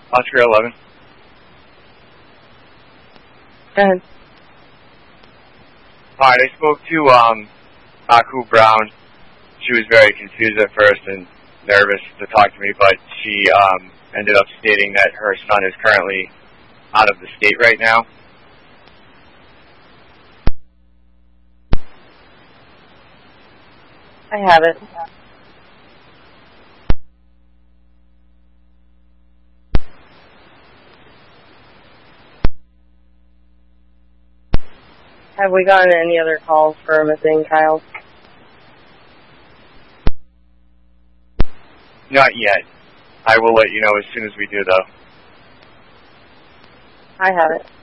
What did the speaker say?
Oscar 11. Go ahead. Alright, I spoke to Aku Brown. She was very confused at first and nervous to talk to me, but she ended up stating that her son is currently out of the state right now. I have it. Have we gotten any other calls for a missing child? Not yet. I will let you know as soon as we do, though. I have it.